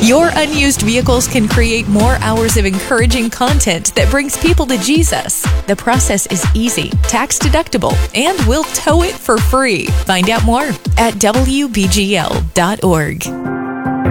Your unused vehicles can create more hours of encouraging content that brings people to Jesus. The process is easy, tax deductible, and we'll tow it for free. Find out more at WBGL.org.